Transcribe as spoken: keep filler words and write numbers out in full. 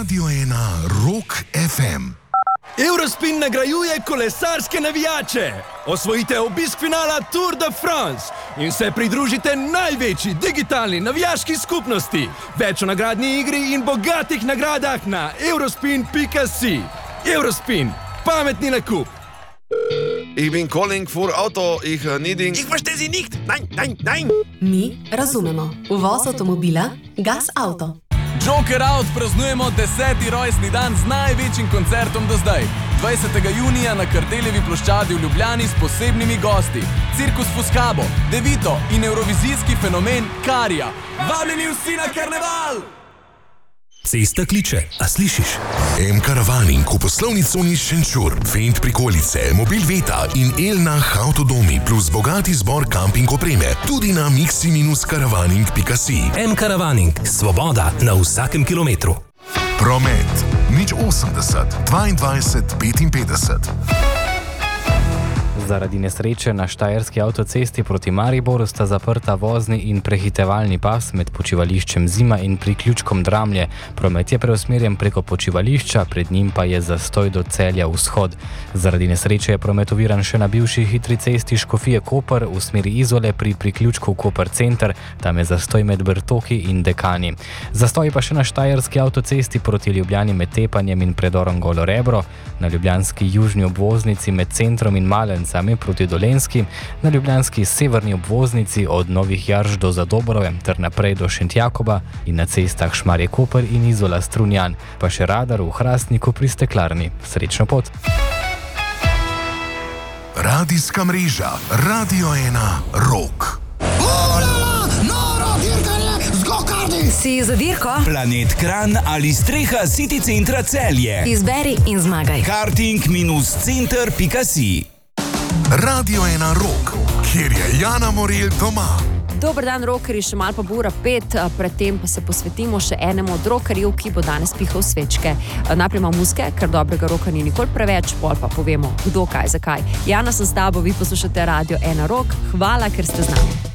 Radio ena Rock ef em. Eurospin nagrajuje kolesarske navijače. Osvojite obisk finala Tour de France in se pridružite največji digitalni navijaški skupnosti. Več o nagradni igri in bogatih nagradah na eurospin pika si. Eurospin, pametni nakup. Ich bin calling for Auto, ich needing... Ich verstehe Sie nicht! Nein, nein, nein! Mi razumemo. Uvoz avtomobila Gas Auto. Joker Out praznujemo deseti rojstni dan z največjim koncertom do zdaj. dvajsetega junija na Kardeljevi ploščadi v Ljubljani s posebnimi gosti. Cirkus Fuscabo, Devito in evrovizijski fenomen Karija. Vabljeni vsi na karneval! Cesta kliče, a slišiš? M-Karavaning v poslovni coni Šenčur, Fendt prikolice, Mobil Veta in Elnah Avtodomi plus bogati zbor kamping opreme tudi na mixi minus karavaning pika si. M-Karavaning, svoboda na vsakem kilometru. Promet, nič osemdeset, dvaindvajset, petinpetdeset. Zaradi nesreče na štajerski avtocesti proti Mariboru sta zaprta vozni in prehitevalni pas med počivališčem Zima in priključkom Dramlje. Promet je preusmerjen preko počivališča, pred njim pa je zastoj do Celja vzhod. Zaradi nesreče je promet oviran še na bivši hitri cesti Škofije Koper v smeri Izole pri priključku Koper Center, tam je zastoj med Brtoki in Dekani. Zastoj pa še na štajerski avtocesti proti Ljubljani med Tepanjem in predorom Golo Rebro, na ljubljanski južni obvoznici med Centrom in Malenca proti Dolenjski, na ljubljanski severni obvoznici od Novih Jarž do Zadobrove ter naprej do Šentjakoba in na cestah Šmarje Koper in Izola Strunjan, pa še radar v Hrastniku pri Steklarni. Srečno pot! Radijska mreža Radio ena Rock. Si za dirko? Planet Kranj ali streha City centra Celje. Izberi in zmagaj. karting minus center pika si. Radio ena Rock, kjer je Jana Morel doma. Dober dan, rockerji, še malo pa bo ura pet, predtem pa se posvetimo še enemu od rockerjev, ki bo danes pihal svečke. Najprej imamo muske, ker dobrega roka ni nikoli preveč, pol pa povemo, kdo, kaj, zakaj. Jana sem s tabo, vi poslušate Radio ena Rock, hvala, ker ste z nami.